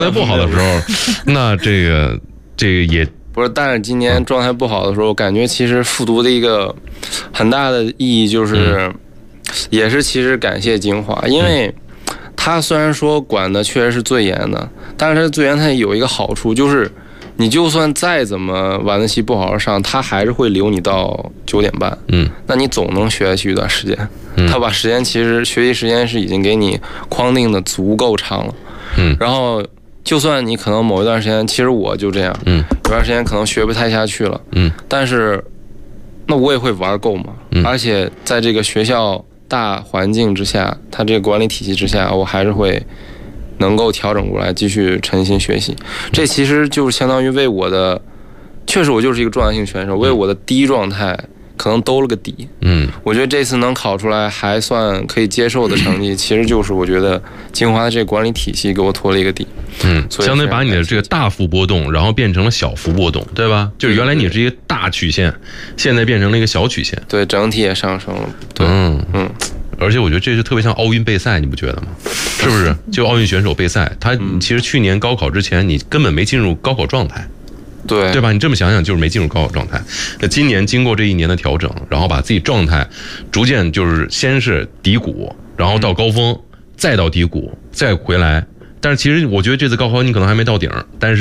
态不好的时候，那这个也不是。但是今年状态不好的时候，我感觉其实复读的一个很大的意义就是，也是其实感谢金华，因为他虽然说管的确实是最严的，但是他最严他有一个好处就是。你就算再怎么晚自习不好好上，他还是会留你到9点半。那你总能学下去一段时间。他把时间其实学习时间是已经给你框定的足够长了。然后就算你可能某一段时间，其实我就这样。有段时间可能学不太下去了。但是那我也会玩够嘛。而且在这个学校大环境之下，他这个管理体系之下，我还是会。能够调整过来，继续沉心学习，这其实就是相当于为我的，确实我就是一个状态性选手，为我的低状态可能兜了个底。我觉得这次能考出来还算可以接受的成绩，其实就是我觉得清华的这个管理体系给我托了一个底。 相当于把你的这个大幅波动，然后变成了小幅波动，对吧？就是原来你是一个大曲线，现在变成了一个小曲线， 对，整体也上升了。对， 而且我觉得这就特别像奥运备赛，你不觉得吗？是不是？就奥运选手备赛，他其实去年高考之前，你根本没进入高考状态，对吧？你这么想想，就是没进入高考状态。那今年经过这1年的调整，然后把自己状态逐渐就是先是低谷，然后到高峰，再到低谷，再回来。但是其实我觉得这次高考你可能还没到顶，但是。